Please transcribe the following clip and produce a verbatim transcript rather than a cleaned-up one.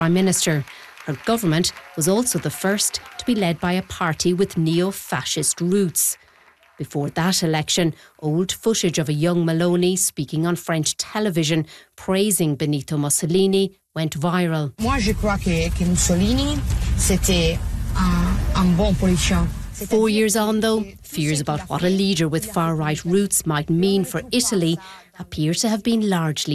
Prime Minister. Her government was also the first to be led by a party with neo-fascist roots. Before that election, old footage of a young Maloney speaking on French television praising Benito Mussolini went viral. Moi, je crois que, que Mussolini, c'était un, un bon politicien. Four years on, though, fears about what a leader with far-right roots might mean for Italy appear to have been largely